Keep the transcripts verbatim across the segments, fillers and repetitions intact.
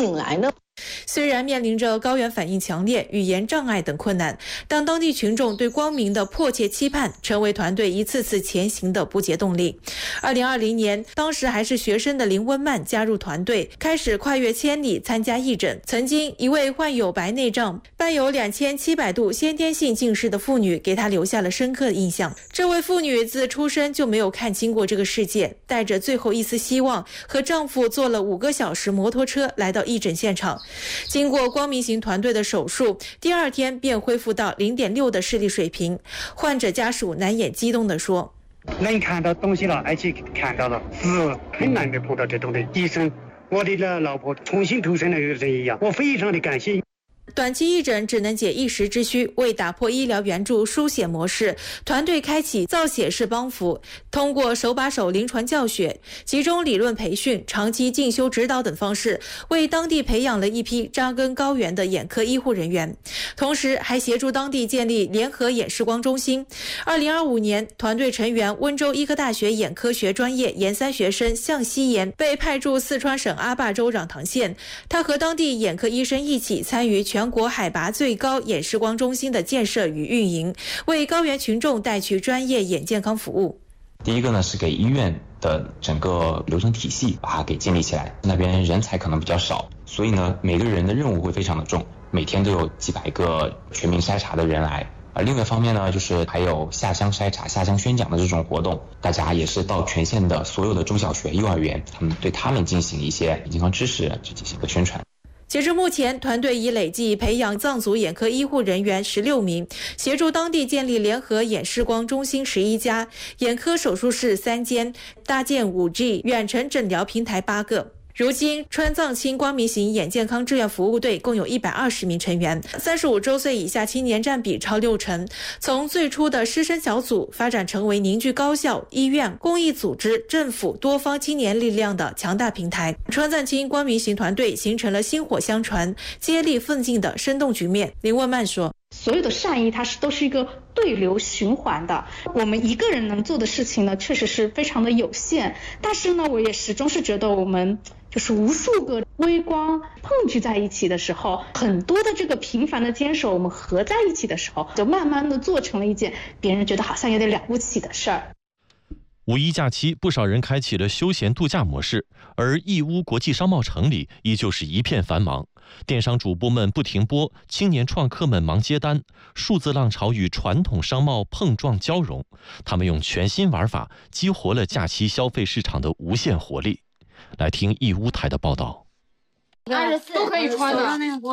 进来呢？ 虽然面临着高原反应强烈、语言障碍等困难，但当地群众对光明的迫切期盼成为团队一次次前行的不竭动力。二零二零年，当时还是学生的林温曼加入团队，开始跨越千里参加义诊。曾经一位患有白内障、伴有两千七百度先天性近视的妇女给她留下了深刻的印象。这位妇女自出生就没有看清过这个世界，带着最后一丝希望，和丈夫坐了五个小时摩托车来到义诊现场。经过光明行团队的手术，第二天便恢复到 零点六 的视力水平。患者家属难掩激动地说： 能看到东西了，而且看到了，是很难得碰到这种的医生。我的老婆重新投生了人一样，我非常的感谢。 短期义诊只能解一时之需，为打破医疗援助输血模式，团队开启造血式帮扶，通过手把手临床教学、集中理论培训、长期进修指导等方式，为当地培养了一批扎根高原的眼科医护人员，同时还协助当地建立联合眼视光中心。二零二五年，团队成员温州医科大学眼科学专业研三学生向希言被派驻四川省阿坝州壤塘县，他和当地眼科医生一起参与全国海拔最高眼视光中心的建设与运营，为高原群众带去专业眼健康服务。 第一个呢是给医院的整个流程体系把它给建立起来，那边人才可能比较少，所以呢每个人的任务会非常的重，每天都有几百个全民筛查的人来。而另外一方面呢，就是还有下乡筛查、下乡宣讲的这种活动，大家也是到全县的所有的中小学、幼儿园，他们对他们进行一些健康知识这些个宣传。 截至目前，团队已累计培养藏族眼科医护人员十六名，协助当地建立联合眼视光中心十一家，眼科手术室三间，搭建 五 G 远程诊疗平台八个。如今，川藏青光明行眼健康志愿服务队共有一百二十名成员，三十五周岁以下青年占比超六成。从最初的师生小组发展成为凝聚高校、医院、公益组织、政府多方青年力量的强大平台。川藏青光明行团队形成了薪火相传、接力奋进的生动局面。林文曼说： 所有的善意它是都是一个对流循环的，我们一个人能做的事情呢确实是非常的有限，但是呢我也始终是觉得我们就是无数个微光碰聚在一起的时候，很多的这个平凡的坚守我们合在一起的时候，就慢慢的做成了一件别人觉得好像有点了不起的事儿。 五一假期，不少人开启了休闲度假模式，而义乌国际商贸城里依旧是一片繁忙。电商主播们不停播，青年创客们忙接单，数字浪潮与传统商贸碰撞交融，他们用全新玩法激活了假期消费市场的无限活力。来听义乌台的报道。 二十四都可以穿的。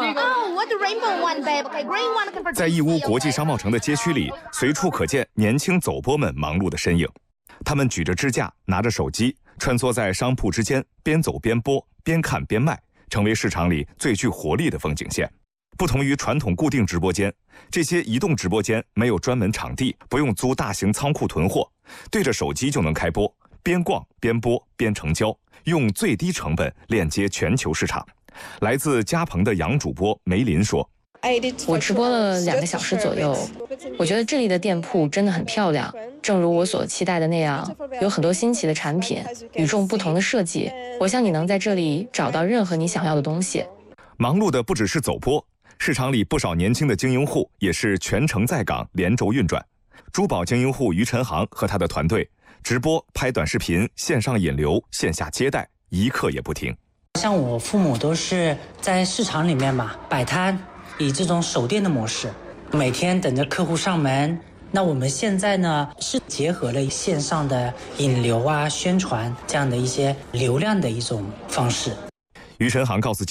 在义乌国际商贸城的街区里，随处可见年轻走播们忙碌的身影。他们举着支架，拿着手机，穿梭在商铺之间，边走边播，边看边卖，成为市场里最具活力的风景线。不同于传统固定直播间，这些移动直播间没有专门场地，不用租大型仓库囤货，对着手机就能开播，边逛边播边成交，用最低成本链接全球市场。来自嘉鹏的杨主播梅林说： 我直播了两个小时左右，我觉得这里的店铺真的很漂亮，正如我所期待的那样，有很多新奇的产品，与众不同的设计。我想你能在这里找到任何你想要的东西。 忙碌的不只是走播，市场里不少年轻的经营户也是全程在岗，连轴运转。珠宝经营户于晨航和他的团队直播、拍短视频、线上引流、线下接待，一刻也不停。 像我父母都是在市场里面嘛摆摊，以这种守店的模式，每天等着客户上门。那我们现在呢是结合了线上的引流啊、宣传这样的一些流量的一种方式。 于晨航告诉记者